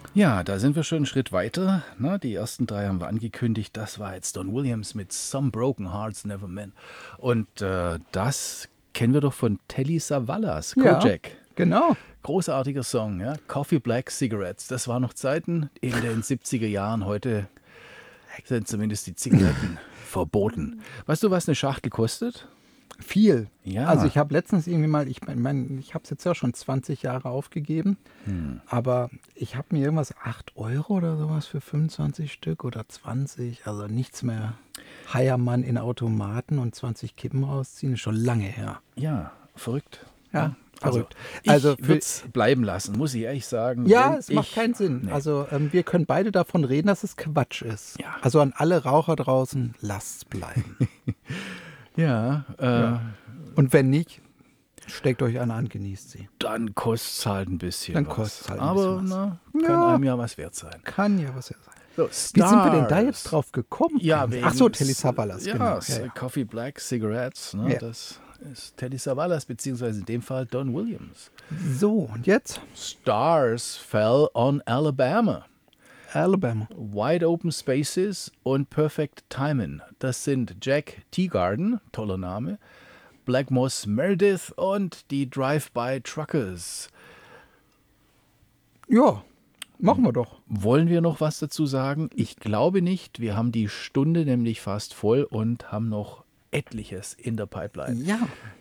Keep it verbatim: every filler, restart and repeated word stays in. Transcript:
Ja, da sind wir schon einen Schritt weiter. Ne? Die ersten drei haben wir angekündigt. Das war jetzt Don Williams mit Some Broken Hearts Never Mend. Und äh, das kennen wir doch von Telly Savalas, Ja, Kojak. genau. Großartiger Song, ja. Coffee Black Cigarettes. Das waren noch Zeiten in den siebziger Jahren. Heute sind zumindest die Zigaretten verboten. Weißt du, was eine Schachtel kostet? Viel. Ja. Also ich habe letztens irgendwie mal, ich meine, ich habe es jetzt ja schon zwanzig Jahre aufgegeben, hm. aber ich habe mir irgendwas acht Euro oder sowas für fünfundzwanzig Stück oder zwanzig, also nichts mehr. Heiermann in Automaten und zwanzig Kippen rausziehen, ist schon lange her. Ja, verrückt. Ja, ja. verrückt. Also, ich würde es bleiben lassen, muss ich ehrlich sagen. Ja, es ich, macht keinen Sinn. Nee. Also ähm, wir können beide davon reden, dass es Quatsch ist. Ja. Also an alle Raucher draußen, lasst's bleiben. ja, äh, ja. Und wenn nicht, steckt euch eine an, genießt sie. Dann kostet es halt ein bisschen Dann was. kostet halt ein Aber bisschen na, was. kann Ja. einem ja was wert sein. Kann ja was wert sein. So, Wie sind wir denn da jetzt drauf gekommen? Ja, wegen, Ach so, Telly Savalas, ja, genau. Ja, ja. Coffee Black Cigarettes, ne, ja. das ist Telly Savalas, beziehungsweise in dem Fall Don Williams. So, und jetzt? Stars fell on Alabama. Alabama. Wide Open Spaces und Perfect Timing. Das sind Jack Teagarden, toller Name, Black Moss Meredith und die Drive-By Truckers. Ja, machen wir doch. Wollen wir noch was dazu sagen? Ich glaube nicht. Wir haben die Stunde nämlich fast voll und haben noch etliches in der Pipeline. Ja.